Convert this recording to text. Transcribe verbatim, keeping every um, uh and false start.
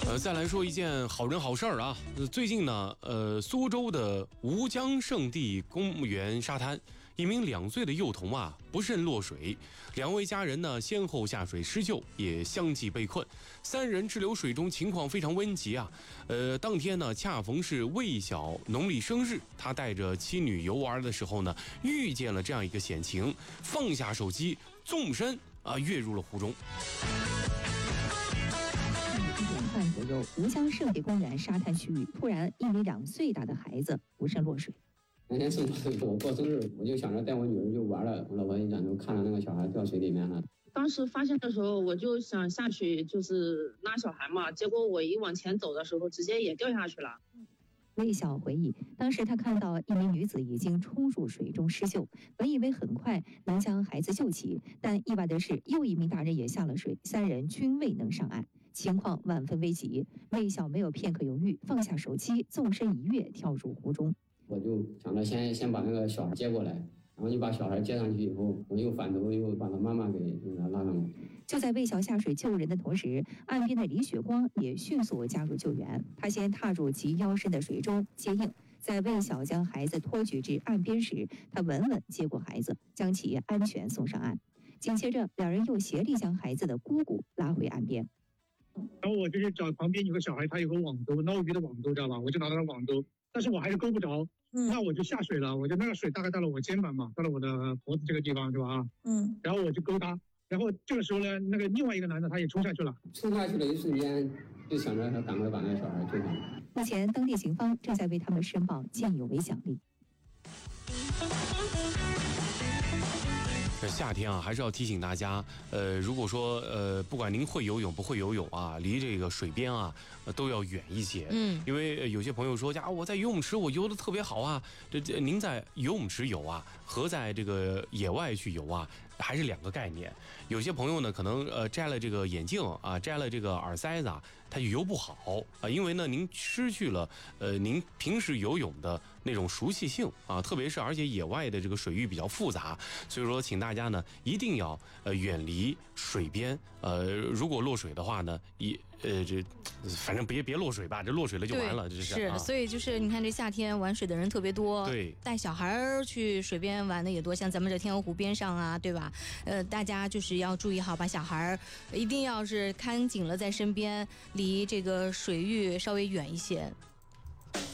呃，再来说一件好人好事儿啊！最近呢，呃，苏州的吴江圣地公园沙滩，一名两岁的幼童啊不慎落水，两位家人呢先后下水施救，也相继被困，三人滞留水中，情况非常危急啊！呃，当天呢恰逢是魏小农历生日，他带着妻女游玩的时候呢，遇见了这样一个险情，放下手机，纵身啊跃入了湖中。 半左右，吴江圣地公园沙滩区域，突然一名两岁大的孩子不慎落水。 那天正好我过生日，我就想着带我女儿去玩了，我老婆一讲就看到那个小孩掉水里面了。 当时发现的时候，我就想下去就是拉小孩嘛，结果我一往前走的时候，直接也掉下去了。 魏晓回忆，当时他看到一名女子已经冲入水中施救，本以为很快能将孩子救起，但意外的是，又一名大人也下了水，三人均未能上岸，情况万分危急。魏晓没有片刻犹豫，放下手机，纵身一跃，跳入湖中。 我就想着先先把那个小孩接过来，然后就把小孩接上去以后，我又反头又把他妈妈给拉上来。 就在魏晓下水救人的同时，岸边的李雪光也迅速加入救援。他先踏入及腰深的水中接应，在魏晓将孩子托举至岸边时，他稳稳接过孩子，将其安全送上岸。紧接着，两人又协力将孩子的姑姑拉回岸边。 然后我就去找旁边有个小孩，他有个网兜，捞鱼的网兜，知道吧？我就拿到了网兜，但是我还是勾不着。嗯，那我就下水了，我就那个水大概到了我肩膀嘛，到了我的脖子这个地方，是吧？啊，嗯，然后我就勾他，然后这个时候呢，那个另外一个男的他也冲下去了， 冲下去的一瞬间就想着赶快把那个小孩救上来。 目前，当地警方正在为他们申报见义勇为奖励。 这夏天啊，还是要提醒大家，呃，如果说呃，不管您会游泳不会游泳啊，离这个水边啊、呃、都要远一些。嗯，因为有些朋友说呀，我在游泳池我游得特别好啊，这这您在游泳池游啊，和在这个野外去游啊，还是两个概念。有些朋友呢，可能呃摘了这个眼镜啊，摘了这个耳塞子啊，他就游不好啊，因为呢，您失去了呃您平时游泳的那种熟悉性啊，特别是而且野外的这个水域比较复杂，所以说请大家呢一定要呃远离水边，呃如果落水的话呢，一呃这反正别别落水吧，这落水了就完了，这是是、 啊。 所以就是你看这夏天玩水的人特别多， 对， 带小孩去水边玩的也多，像咱们这天鹅湖边上啊，对吧？呃，大家就是要注意好，把小孩一定要是看紧了在身边，离这个水域稍微远一些。